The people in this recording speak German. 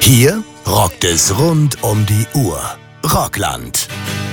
Hier rockt es rund um die Uhr. Rockland.